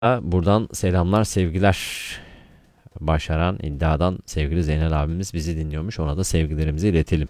Buradan selamlar, sevgiler. Başaran iddiadan sevgili Zeynel abimiz bizi dinliyormuş. Ona da sevgilerimizi iletelim.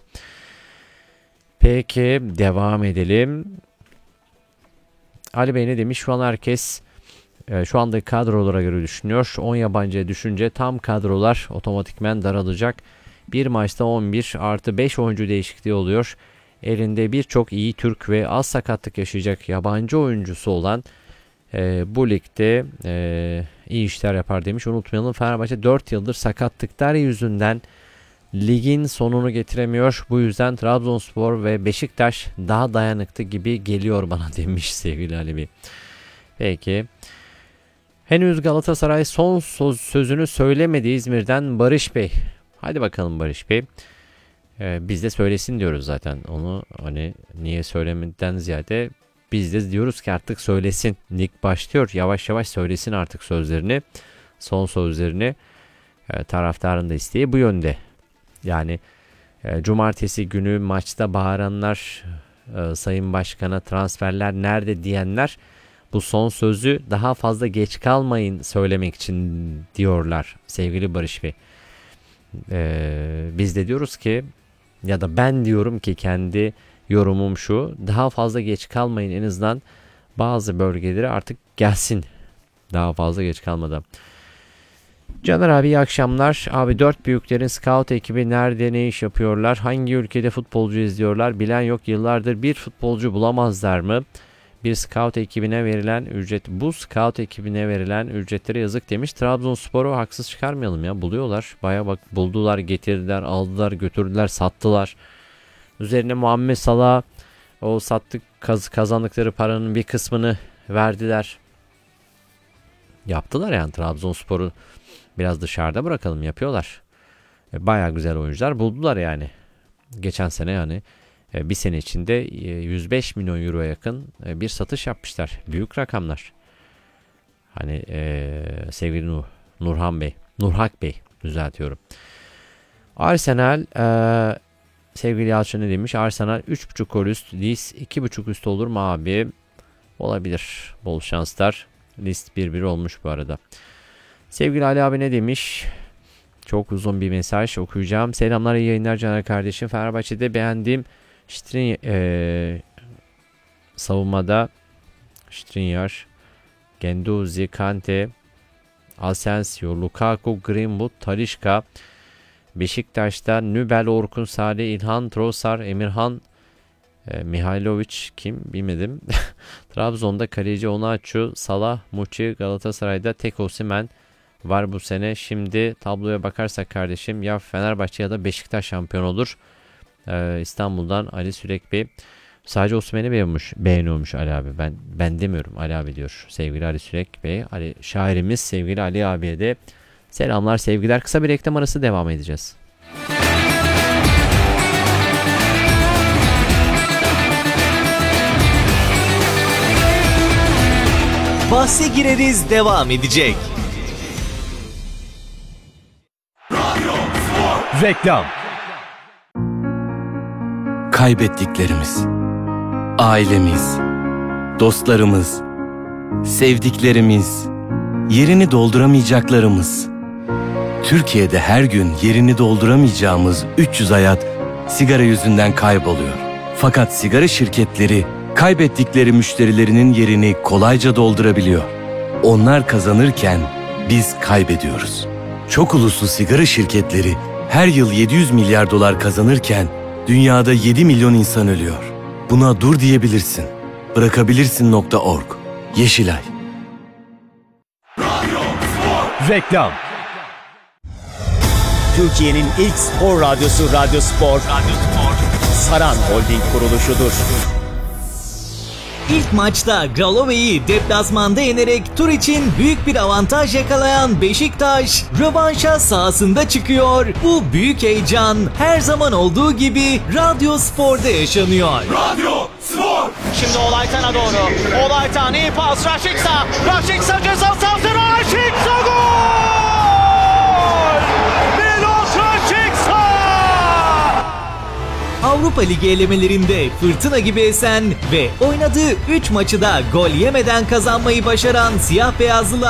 Peki devam edelim. Ali Bey ne demiş? Şu an herkes şu andaki kadrolara göre düşünüyor. 10 yabancıya düşünce tam kadrolar otomatikmen daralacak. Bir maçta 11 artı 5 oyuncu değişikliği oluyor. Elinde birçok iyi Türk ve az sakatlık yaşayacak yabancı oyuncusu olan bu ligde iyi işler yapar demiş. Unutmayalım, Fenerbahçe 4 yıldır sakatlıklar yüzünden ligin sonunu getiremiyor. Bu yüzden Trabzonspor ve Beşiktaş daha dayanıklı gibi geliyor bana demiş sevgili Ali Bey. Peki. Henüz Galatasaray son sözünü söylemedi İzmir'den Barış Bey. Hadi bakalım Barış Bey. Biz de söylesin diyoruz zaten. Onu hani niye söylemeden ziyade biz de diyoruz ki artık söylesin. Lig başlıyor. Yavaş yavaş söylesin artık sözlerini. Son sözlerini. Taraftarın da isteği bu yönde. Yani cumartesi günü maçta bağıranlar, Sayın Başkan'a transferler nerede diyenler bu son sözü daha fazla geç kalmayın söylemek için diyorlar sevgili Barış Bey. Biz de diyoruz ki, ya da ben diyorum ki kendi yorumum şu: daha fazla geç kalmayın, en azından bazı bölgeleri artık gelsin daha fazla geç kalmadan. Caner abi iyi akşamlar. Abi 4 büyüklerin scout ekibi nerede, ne iş yapıyorlar? Hangi ülkede futbolcu izliyorlar? Bilen yok, yıllardır bir futbolcu bulamazlar mı? Bu scout ekibine verilen ücretlere yazık demiş. Trabzonspor'u haksız çıkarmayalım ya. Buluyorlar. Baya bak, buldular, getirdiler, aldılar, götürdüler, sattılar. Üzerine Muhammed Salah o sattık kazandıkları paranın bir kısmını verdiler. Yaptılar yani, Trabzonspor'u biraz dışarıda bırakalım, yapıyorlar. Baya güzel oyuncular buldular yani. Geçen sene yani bir sene içinde 105 milyon euroya yakın bir satış yapmışlar. Büyük rakamlar. Hani sevgili Nurhak Bey düzeltiyorum. Arsenal sevgili Yalçın ne demiş? Arsenal 3.5 gol üst, List 2.5 üst olur mu abi? Olabilir. Bol şanslar. List 1-1 olmuş bu arada. Sevgili Ali abi ne demiş? Çok uzun bir mesaj okuyacağım. Selamlar, iyi yayınlar Caner kardeşim. Fenerbahçe'de beğendiğim savunmada Skriniar, Guendouzi, Kante, Asensio, Lukaku, Greenwood, Talisca. Beşiktaş'ta Nübel, Orkun, Salih, İlhan, Trossard, Emirhan, Mihailovic kim bilmedim. Trabzon'da kaleci Onaçu, Salah, Muçi. Galatasaray'da tek Osimhen var bu sene. Şimdi tabloya bakarsak kardeşim, ya Fenerbahçe ya da Beşiktaş şampiyon olur. İstanbul'dan Ali Sürek Bey. Sadece Osimhen'i beğeniyormuş Ali abi. Ben demiyorum, Ali abi diyor. Sevgili Ali Sürek Bey. Ali şairimiz sevgili Ali abiye de selamlar, sevgiler. Kısa bir reklam arası, devam edeceğiz. Bahse gireriz devam edecek. Reklam. Kaybettiklerimiz, ailemiz, dostlarımız, sevdiklerimiz, yerini dolduramayacaklarımız. Türkiye'de her gün yerini dolduramayacağımız 300 hayat sigara yüzünden kayboluyor. Fakat sigara şirketleri kaybettikleri müşterilerinin yerini kolayca doldurabiliyor. Onlar kazanırken biz kaybediyoruz. Çok uluslu sigara şirketleri her yıl 700 milyar dolar kazanırken dünyada 7 milyon insan ölüyor. Buna dur diyebilirsin. Bırakabilirsin.org. Yeşilay. Reklam. Türkiye'nin ilk spor radyosu Radyo Spor. Saran Holding kuruluşudur. İlk maçta Gralove'yi deplasmanda yenerek tur için büyük bir avantaj yakalayan Beşiktaş rövanşa sahasında çıkıyor. Bu büyük heyecan her zaman olduğu gibi Radyo Spor'da yaşanıyor. Radyo Spor. Şimdi Olaytan'a doğru. Olaytan iyi pas. Raşiksa ceza sahası. Raşiksa gol! Milos Raşiksa! Avrupa Ligi elemelerinde fırtına gibi esen ve oynadığı 3 maçı da gol yemeden kazanmayı başaran siyah beyazlılar